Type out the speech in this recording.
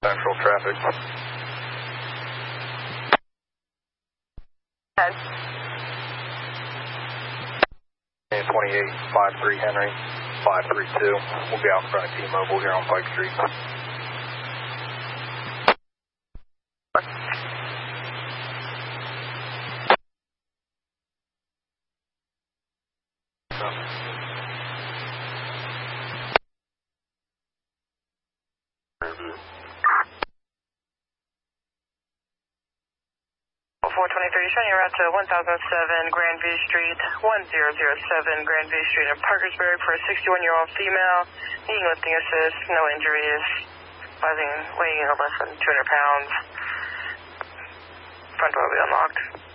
Central traffic. 2853 Henry, 532. We'll be out in front of T-Mobile here on Pike Street. Showing your route to 1007 Grandview Street, 1007 Grandview Street in Parkersburg for a 61-year-old female needing lifting assist, no injuries, weighing less than 200 pounds. Front door will be unlocked.